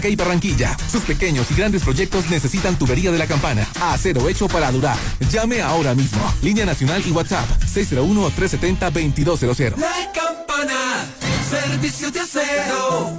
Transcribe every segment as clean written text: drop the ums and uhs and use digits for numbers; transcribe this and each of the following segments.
y Barranquilla. Sus pequeños y grandes proyectos necesitan tubería de la Campana. Acero hecho para durar. Llame ahora mismo. Línea nacional y WhatsApp 601-370-2200. La Campana, servicios de acero.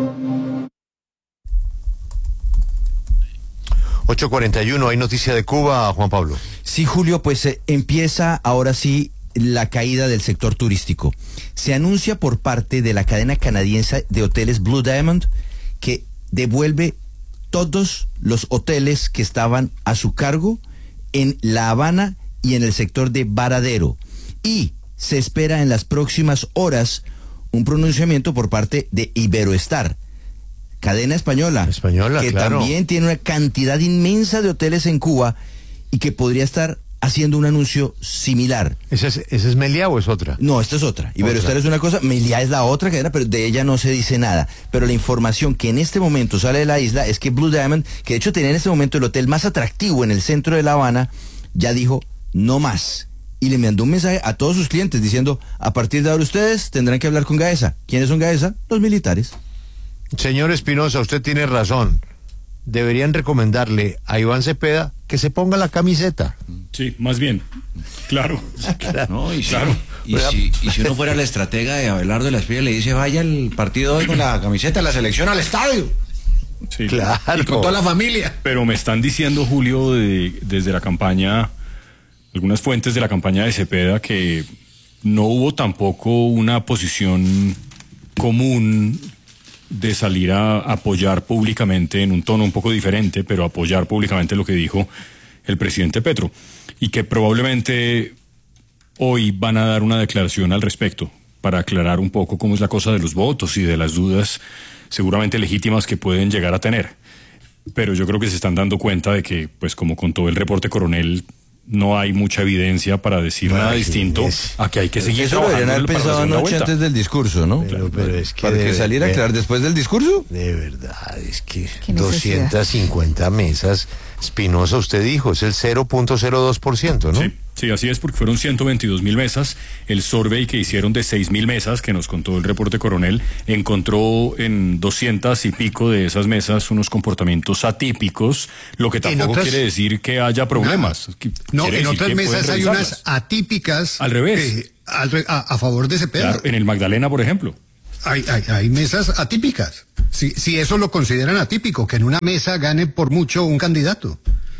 8:41, hay noticia de Cuba, Juan Pablo. Sí, Julio, pues empieza ahora sí la caída del sector turístico. Se anuncia por parte de la cadena canadiense de hoteles Blue Diamond que devuelve todos los hoteles que estaban a su cargo en La Habana y en el sector de Varadero. Y se espera en las próximas horas un pronunciamiento por parte de Iberoestar, cadena española, que claro, también tiene una cantidad inmensa de hoteles en Cuba y que podría estar haciendo un anuncio similar. ¿Esa es Meliá o es otra? No, esta es otra. Iberoestar es una cosa, Meliá es la otra cadena, pero de ella no se dice nada. Pero la información que en este momento sale de la isla es que Blue Diamond, que de hecho tenía en este momento el hotel más atractivo en el centro de La Habana, ya dijo no más. Y le mandó un mensaje a todos sus clientes diciendo, a partir de ahora ustedes tendrán que hablar con Gaesa. ¿Quiénes son Gaesa? Los militares. Señor Espinosa, usted tiene razón. Deberían recomendarle a Iván Cepeda que se ponga la camiseta. Sí, más bien. Claro. No, y claro. Si uno fuera la estratega de Abelardo de la Espriella, le dice, vaya el partido hoy con la camiseta de la selección al estadio. Sí, claro. Y con toda la familia. Pero me están diciendo, Julio, desde la campaña, algunas fuentes de la campaña de Cepeda, que no hubo tampoco una posición común de salir a apoyar públicamente, en un tono un poco diferente, pero apoyar públicamente lo que dijo el presidente Petro, y que probablemente hoy van a dar una declaración al respecto para aclarar un poco cómo es la cosa de los votos y de las dudas seguramente legítimas que pueden llegar a tener. Pero yo creo que se están dando cuenta de que, pues como contó el reporte Coronel, no hay mucha evidencia para decir nada distinto a que hay que seguir eso trabajando. Eso lo deberían haber pensado anoche antes del discurso, ¿no? Pero es que para que saliera a aclarar después del discurso. De verdad, es que 250 mesas. Espinosa, usted dijo, es el 0.02%, ¿no? Sí, así es, porque fueron 122,000 mesas. El survey que hicieron de 6,000 mesas, que nos contó el reporte Coronel, encontró en 200 y pico de esas mesas unos comportamientos atípicos, lo que tampoco quiere decir que haya problemas. No, en otras mesas hay unas atípicas. Al revés. A favor de Cepeda. Claro, en el Magdalena, por ejemplo. Hay mesas atípicas. Si eso lo consideran atípico, que en una mesa gane por mucho un candidato.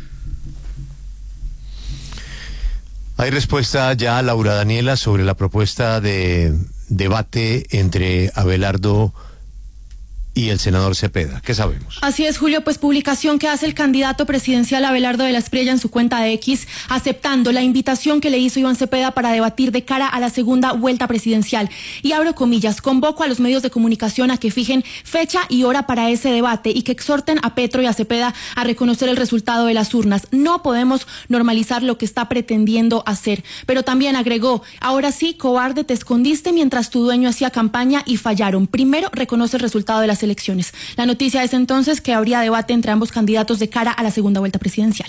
Hay respuesta ya, Laura Daniela, sobre la propuesta de debate entre Abelardo y el senador Cepeda. ¿Qué sabemos? Así es, Julio, pues publicación que hace el candidato presidencial Abelardo de la Espriella en su cuenta de X, aceptando la invitación que le hizo Iván Cepeda para debatir de cara a la segunda vuelta presidencial. Y abro comillas, convoco a los medios de comunicación a que fijen fecha y hora para ese debate y que exhorten a Petro y a Cepeda a reconocer el resultado de las urnas. No podemos normalizar lo que está pretendiendo hacer. Pero también agregó, ahora sí, cobarde, te escondiste mientras tu dueño hacía campaña y fallaron. Primero reconoce el resultado de las elecciones. La noticia es entonces que habría debate entre ambos candidatos de cara a la segunda vuelta presidencial.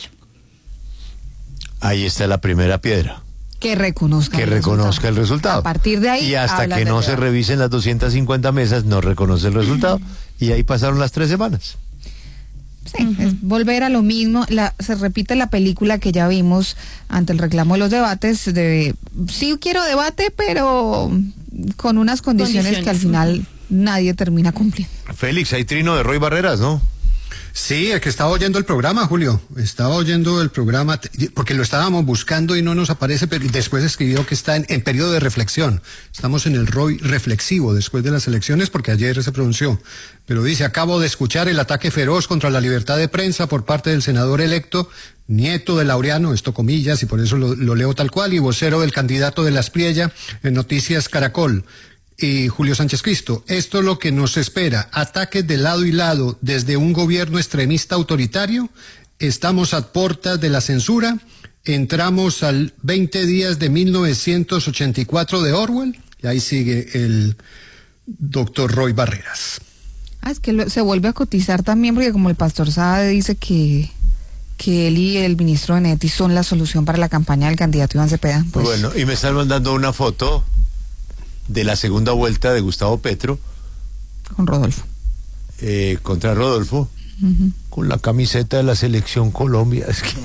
Ahí está la primera piedra. Que reconozca el resultado. A partir de ahí. Y hasta que no se revisen las 250 mesas, no reconoce el resultado. Y ahí pasaron las 3 semanas. Sí, es volver a lo mismo. Se repite la película que ya vimos ante el reclamo de los debates de sí quiero debate, pero con unas condiciones que al final nadie termina cumpliendo. Félix, hay trino de Roy Barreras, ¿no? Sí, es que estaba oyendo el programa, Julio. Estaba oyendo el programa porque lo estábamos buscando y no nos aparece, pero después escribió que está en periodo de reflexión. Estamos en el Roy reflexivo después de las elecciones porque ayer se pronunció. Pero dice, acabo de escuchar el ataque feroz contra la libertad de prensa por parte del senador electo, nieto de Laureano, esto comillas, y por eso lo leo tal cual, y vocero del candidato de la Espriella en Noticias Caracol. Y Julio Sánchez Cristo, esto es lo que nos espera, ataques de lado y lado desde un gobierno extremista autoritario, estamos a puertas de la censura, entramos al 20 días de 1984 de Orwell, y ahí sigue el doctor Roy Barreras. Es que se vuelve a cotizar también, porque como el pastor Saade dice que él y el ministro Benedetti son la solución para la campaña del candidato Iván Cepeda. Pues... Bueno, y me están mandando una foto de la segunda vuelta de Gustavo Petro con Rodolfo. contra Rodolfo, con la camiseta de la selección Colombia. Es que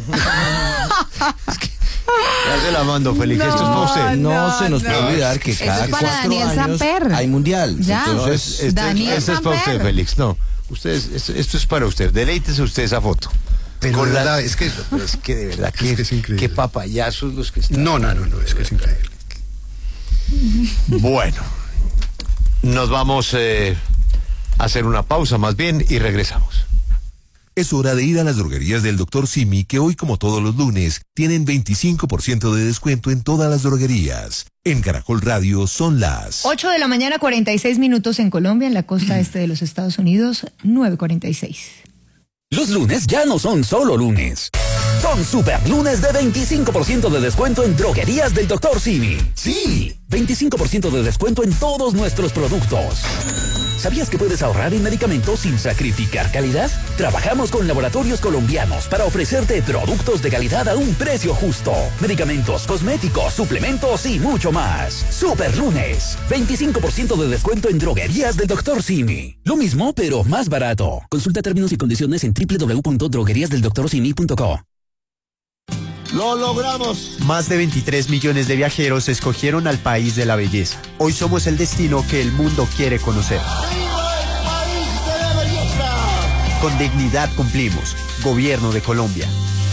ya se la mando, Félix. Esto es para usted. No se nos puede olvidar que cada 4 años hay mundial. Ya. Entonces, esto es para usted, Félix. No, esto es para usted. Deleítese usted esa foto. Pero Con verdad, es que de verdad, que es increíble. qué papayazos los que están. No, es que es increíble. Bueno, nos vamos a hacer una pausa más bien y regresamos. Es hora de ir a las droguerías del Dr. Simi, que hoy, como todos los lunes, tienen 25% de descuento en todas las droguerías. En Caracol Radio son las 8 de la mañana, 46 minutos en Colombia, en la costa este de los Estados Unidos, 9:46. Los lunes ya no son solo lunes. Son super lunes de 25% de descuento en droguerías del Dr. Simi. Sí, 25% de descuento en todos nuestros productos. ¿Sabías que puedes ahorrar en medicamentos sin sacrificar calidad? Trabajamos con laboratorios colombianos para ofrecerte productos de calidad a un precio justo. Medicamentos, cosméticos, suplementos y mucho más. Super lunes, 25% de descuento en droguerías del Dr. Simi. Lo mismo, pero más barato. Consulta términos y condiciones en www.drogueriasdeldoctorsimi.co. ¡Lo logramos! Más de 23 millones de viajeros escogieron al país de la belleza. Hoy somos el destino que el mundo quiere conocer. ¡Viva el país de la belleza! Con dignidad cumplimos. Gobierno de Colombia.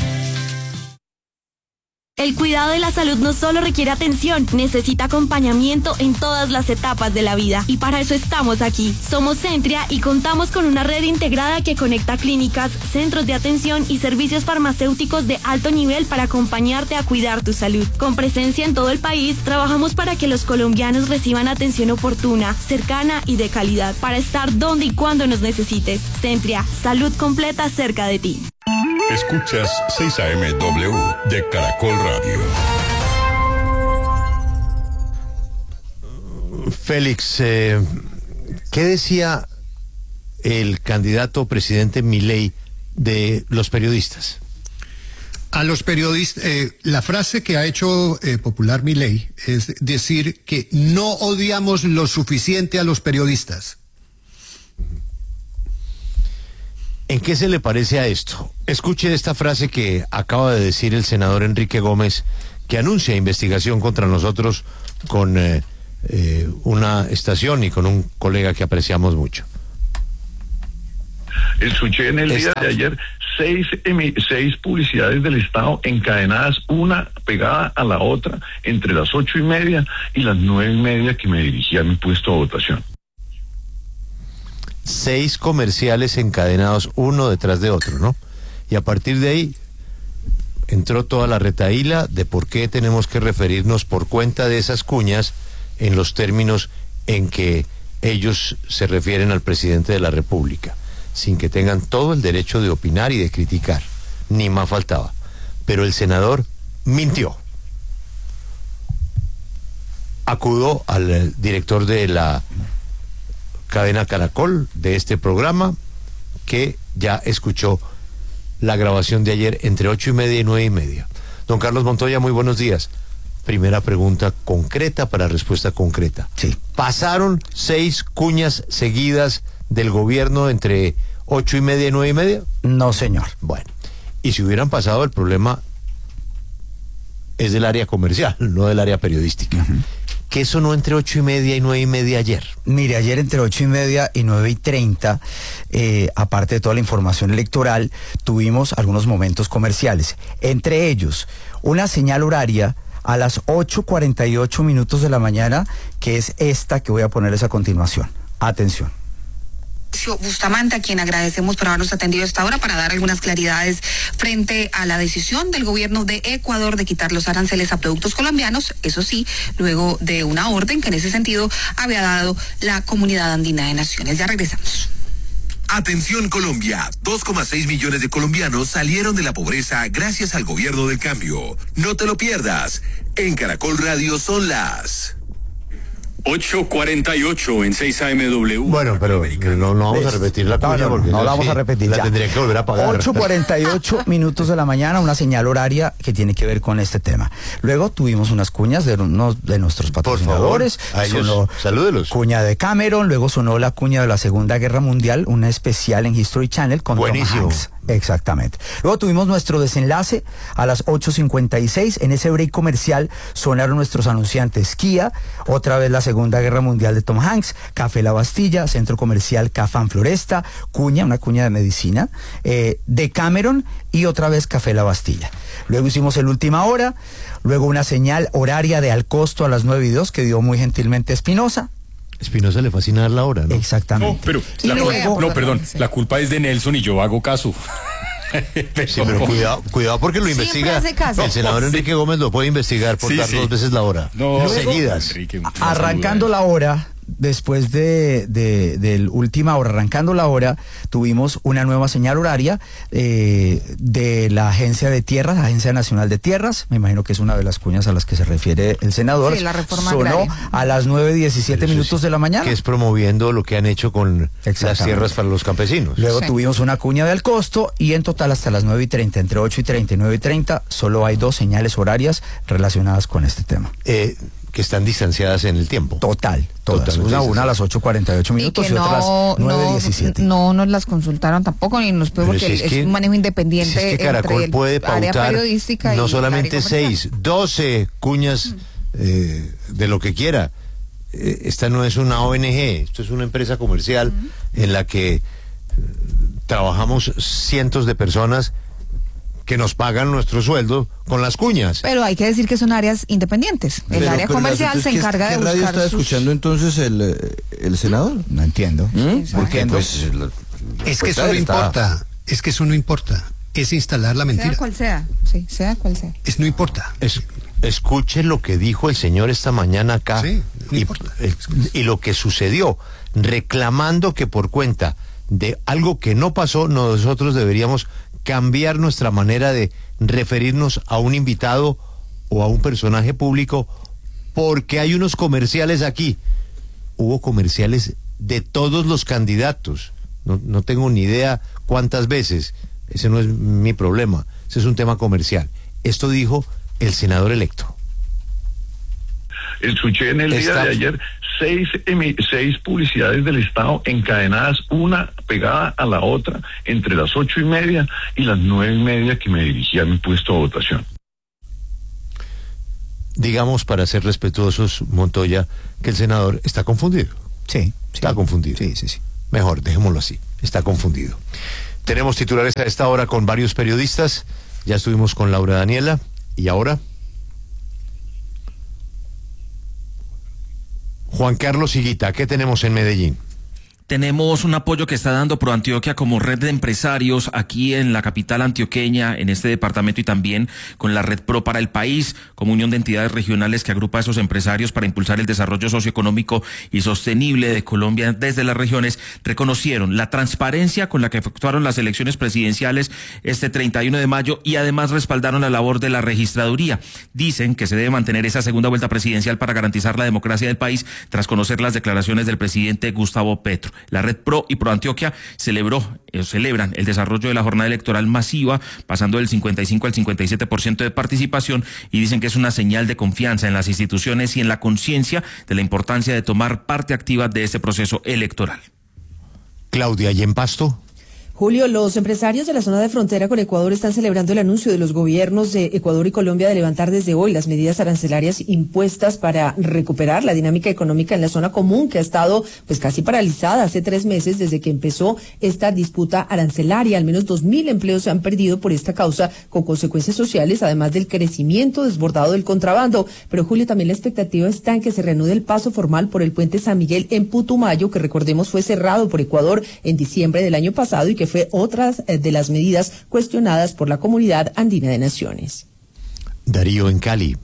El cuidado de la salud no solo requiere atención, necesita acompañamiento en todas las etapas de la vida. Y para eso estamos aquí. Somos Centria y contamos con una red integrada que conecta clínicas, centros de atención y servicios farmacéuticos de alto nivel para acompañarte a cuidar tu salud. Con presencia en todo el país, trabajamos para que los colombianos reciban atención oportuna, cercana y de calidad, para estar donde y cuando nos necesites. Centria, salud completa cerca de ti. Escuchas 6 AM-W de Caracol Radio. Félix, ¿qué decía el candidato presidente Milei de los periodistas? A los periodistas, la frase que ha hecho popular Milei es decir que no odiamos lo suficiente a los periodistas. ¿En qué se le parece a esto? Escuche esta frase que acaba de decir el senador Enrique Gómez, que anuncia investigación contra nosotros con una estación y con un colega que apreciamos mucho. Escuché en el día de ayer 6 publicidades del Estado encadenadas, una pegada a la otra, entre las 8:30 y las 9:30 que me dirigía a mi puesto de votación. 6 comerciales encadenados uno detrás de otro, ¿no? Y a partir de ahí entró toda la retahíla de por qué tenemos que referirnos por cuenta de esas cuñas en los términos en que ellos se refieren al presidente de la República, sin que tengan todo el derecho de opinar y de criticar, ni más faltaba. Pero el senador mintió. Acudó al director de la cadena Caracol de este programa, que ya escuchó la grabación de ayer entre 8:30 y 9:30. Don Carlos Montoya, muy buenos días. Primera pregunta concreta para respuesta concreta. Sí. ¿Pasaron 6 cuñas seguidas del gobierno entre 8:30 y 9:30? No, señor. Bueno, y si hubieran pasado, el problema es del área comercial, no del área periodística. ¿Qué sonó entre 8:30 y 9:30 ayer? Mire, ayer entre 8:30 y 9:30, aparte de toda la información electoral, tuvimos algunos momentos comerciales. Entre ellos, una señal horaria a las 8:48 minutos de la mañana, que es esta que voy a ponerles a continuación. Atención. Bustamante, a quien agradecemos por habernos atendido a esta hora para dar algunas claridades frente a la decisión del gobierno de Ecuador de quitar los aranceles a productos colombianos, eso sí, luego de una orden que en ese sentido había dado la Comunidad Andina de Naciones. Ya regresamos. Atención Colombia, 2,6 millones de colombianos salieron de la pobreza gracias al gobierno del cambio. No te lo pierdas. En Caracol Radio son las 8:48 en 6 AMW. Bueno, pero no vamos a repetir la cuña porque no la vamos a repetir. La tendría que volver a pagar. 8:48 minutos de la mañana, una señal horaria que tiene que ver con este tema. Luego tuvimos unas cuñas de uno de nuestros patrocinadores. Por favor, a ellos, salúdelos. Cuña de Cameron, luego sonó la cuña de la Segunda Guerra Mundial, una especial en History Channel con Tom Hanks. Exactamente. Luego tuvimos nuestro desenlace a las 8:56. En ese break comercial sonaron nuestros anunciantes Kia, otra vez la Segunda Guerra Mundial de Tom Hanks, Café La Bastilla, Centro Comercial Cafán Floresta, cuña, una cuña de medicina, de Cameron y otra vez Café La Bastilla. Luego hicimos el Última Hora, luego una señal horaria de Al Costo a las 9:02 que dio muy gentilmente Espinosa. Espinosa le fascina dar la hora, ¿no? Exactamente. No, pero perdón, la culpa es de Nelson y yo hago caso. Sí, pero cuidado porque lo investiga. El senador Enrique Gómez lo puede investigar por dar 2 veces la hora. Seguidas. Enrique, arrancando la hora, después del Última Hora, arrancando la hora, tuvimos una nueva señal horaria de la Agencia de Tierras, Agencia Nacional de Tierras, me imagino que es una de las cuñas a las que se refiere el senador. Sí, la reforma sonó agraria. A las 9:17 minutos de la mañana. Que es promoviendo lo que han hecho con las tierras para los campesinos. Luego tuvimos una cuña de Al Costo y en total hasta las 9:30, entre 8:30 y 9:30, solo hay 2 señales horarias relacionadas con este tema. Que están distanciadas en el tiempo. Todas. Una a las 8:48 minutos y otra a las 9:17. No nos las consultaron tampoco, ni nos puede, porque es un manejo independiente. Es que Caracol puede pautar no solamente 6, 12 cuñas de lo que quiera. Esta no es una ONG, esto es una empresa comercial en la que trabajamos cientos de personas que nos pagan nuestro sueldo con las cuñas. Pero hay que decir que son áreas independientes. El área comercial se encarga de buscar. ¿Qué radio está escuchando entonces el senador? No entiendo. ¿Por qué? Pues, es que eso no importa. Es que eso no importa. Es instalar la mentira. Sea cual sea. Sí, sea cual sea. No importa. Escuche lo que dijo el señor esta mañana acá. Sí, no importa. Y lo que sucedió, reclamando que por cuenta de algo que no pasó, nosotros deberíamos cambiar nuestra manera de referirnos a un invitado o a un personaje público, porque hay unos comerciales aquí. Hubo comerciales de todos los candidatos. No tengo ni idea cuántas veces. Ese no es mi problema. Ese es un tema comercial. Esto dijo el senador electo. Escuché en el día de ayer 6 publicidades del Estado encadenadas, una pegada a la otra, entre las 8:30 y las 9:30 que me dirigía a mi puesto de votación. Digamos, para ser respetuosos, Montoya, que el senador está confundido. Sí. Está confundido. Sí. Mejor, dejémoslo así. Está confundido. Tenemos titulares a esta hora con varios periodistas. Ya estuvimos con Laura Daniela. ¿Y ahora? Juan Carlos Higuita, ¿qué tenemos en Medellín? Tenemos un apoyo que está dando ProAntioquia como red de empresarios aquí en la capital antioqueña, en este departamento, y también con la Red Pro para el país, como unión de entidades regionales que agrupa a esos empresarios para impulsar el desarrollo socioeconómico y sostenible de Colombia desde las regiones. Reconocieron la transparencia con la que efectuaron las elecciones presidenciales este 31 de mayo y además respaldaron la labor de la registraduría. Dicen que se debe mantener esa segunda vuelta presidencial para garantizar la democracia del país tras conocer las declaraciones del presidente Gustavo Petro. La Red Pro y ProAntioquia celebran el desarrollo de la jornada electoral masiva, pasando del 55 al 57% de participación, y dicen que es una señal de confianza en las instituciones y en la conciencia de la importancia de tomar parte activa de este proceso electoral. Claudia, ¿y en Pasto? Julio, los empresarios de la zona de frontera con Ecuador están celebrando el anuncio de los gobiernos de Ecuador y Colombia de levantar desde hoy las medidas arancelarias impuestas para recuperar la dinámica económica en la zona común, que ha estado pues casi paralizada hace 3 meses desde que empezó esta disputa arancelaria. Al menos 2.000 empleos se han perdido por esta causa, con consecuencias sociales, además del crecimiento desbordado del contrabando. Pero Julio, también la expectativa está en que se reanude el paso formal por el puente San Miguel en Putumayo, que recordemos fue cerrado por Ecuador en diciembre del año pasado y que fue otras de las medidas cuestionadas por la Comunidad Andina de Naciones. Darío, en Cali.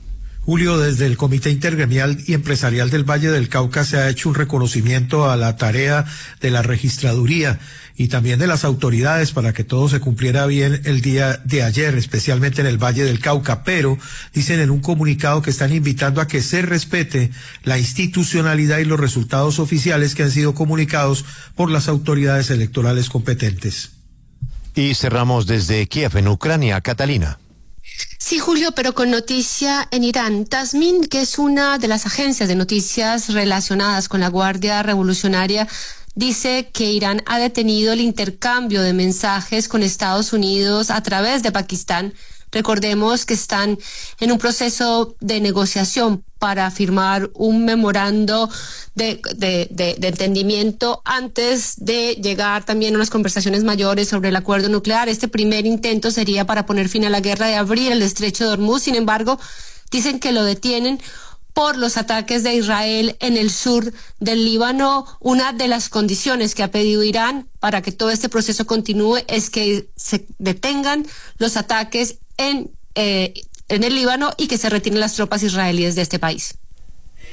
Julio, desde el Comité Intergremial y Empresarial del Valle del Cauca se ha hecho un reconocimiento a la tarea de la registraduría y también de las autoridades para que todo se cumpliera bien el día de ayer, especialmente en el Valle del Cauca, pero dicen en un comunicado que están invitando a que se respete la institucionalidad y los resultados oficiales que han sido comunicados por las autoridades electorales competentes. Y cerramos desde Kiev, en Ucrania, Catalina. Sí, Julio, pero con noticia en Irán. Tasmin, que es una de las agencias de noticias relacionadas con la Guardia Revolucionaria, dice que Irán ha detenido el intercambio de mensajes con Estados Unidos a través de Pakistán. Recordemos que están en un proceso de negociación para firmar un memorando de entendimiento antes de llegar también a unas conversaciones mayores sobre el acuerdo nuclear. Este primer intento sería para poner fin a la guerra de abrir el estrecho de Hormuz. Sin embargo, dicen que lo detienen por los ataques de Israel en el sur del Líbano. Una de las condiciones que ha pedido Irán para que todo este proceso continúe es que se detengan los ataques en el Líbano y que se retiren las tropas israelíes de este país.